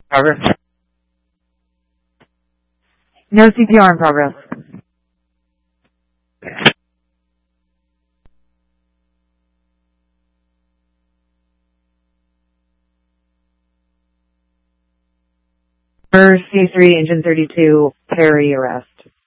Progress. No CPR in progress. C3, engine 32, Perry arrest.